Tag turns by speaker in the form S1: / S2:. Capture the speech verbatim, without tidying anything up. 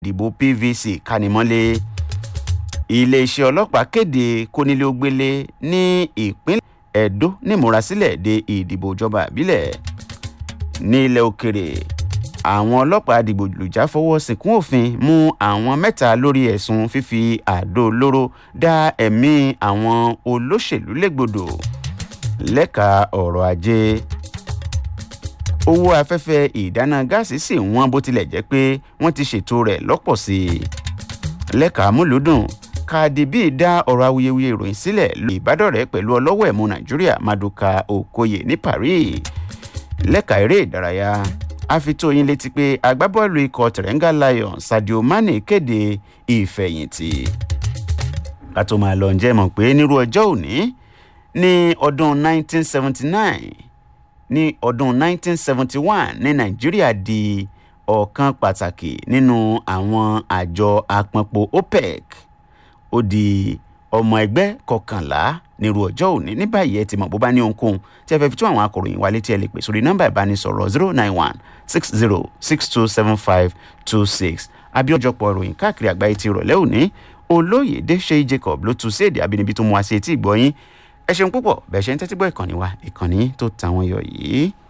S1: ìdìbò P V C kánimọ́lé. Iléeṣẹ́ ọlọ́pàá kéde kónílé-ó-gbélé ní ìpínlẹ̀ Ẹdó nímúrasílẹ̀ de ìdìbò ìjọba ìbílẹ̀. Ní ilẹ̀ òkèrè, àwọn ọlọ́pàá dìgbòlùjà fọwọ́ síkún òfin mú àwọn mẹ́ta lórí ẹ̀sùn fífi àdó olóró dá ẹ̀mí àwọn olóṣèlú légbodò. Lẹ́ka ọ̀rọ̀ ajé, owó afẹ́fẹ́ ìdáná gáàsì sì wọ́n bó tilẹ̀ jẹ́ pé wọ́n ti ṣètò rẹ̀ lọ́pọ̀ sí i. Lẹ́ka amúlùúdùn, Cardi B dá ọ̀rọ̀ awuyewuye ìròyìn sílẹ̀ lórí ìbádọ́rẹ̀ẹ́ pẹ̀lú ọlọ́wọ́ ẹ̀mú Nàìjíríà Maduka Okoye ní Paris. Lẹ́ka eré ìdárayá, a fi tó yín létí pé agbábọ́ọ̀lù ikọ̀ Teranga Lions Sadio Mane kéde ìfẹ̀yìntì. Ká tó máa lọ ǹjẹ́ mọ̀ pé nírú ọjọ́ òní ní ọdún nineteen seventy-nine ní ọdún nineteen seventy-one ní Nàìjíríà di ọ̀kan pàtàkì nínú àwọn àjọ àpapọ̀ OPEC. Ó di ọmọ ẹgbẹ́ kọkànlá nírú ọjọ́ òní. Ní báyìí ẹ ti mọ̀ bó bá ní ohunkóhun tí ẹ fẹ́ fi tó àwọn akọ̀ròyìn wa létí ẹ lè pè sórí nọ́mbà ìbánisọ̀rọ̀ zero nine one six zero six two seven five two six. Abíọ́jọpọ̀ ìròyìn káàkiri àgbáyé ti rọ̀lẹ́ òní. Olóyèdè Ṣèyí Jacob ló tu sí èdè abínibí tó mú wa sí etí ìgbọ́ yín. Ẹ ṣeun púpọ̀ bẹ́ẹ̀ ṣe ń tẹ́tí gbọ́ ìkànnì wa, ìkànnì tó tàwọn yọ yìí.